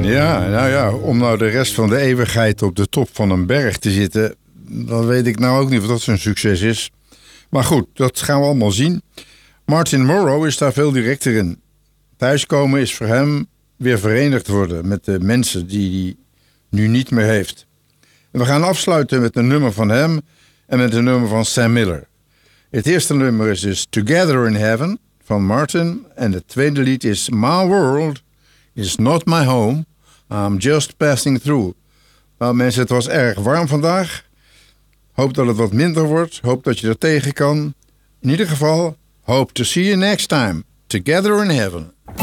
Ja, nou ja, om nou de rest van de eeuwigheid op de top van een berg te zitten, dan weet ik nou ook niet of dat zo'n succes is. Maar goed, dat gaan we allemaal zien. Martin Morrow is daar veel directer in. Thuiskomen is voor hem weer verenigd worden met de mensen die hij nu niet meer heeft. En we gaan afsluiten met een nummer van hem en met een nummer van Sam Miller. Het eerste nummer is dus Together in Heaven van Martin. En het tweede lied is My World is Not My Home, I'm Just Passing Through. Nou mensen, het was erg warm vandaag. Hoop dat het wat minder wordt. Hoop dat je er tegen kan. In ieder geval, hope to see you next time. Together in Heaven.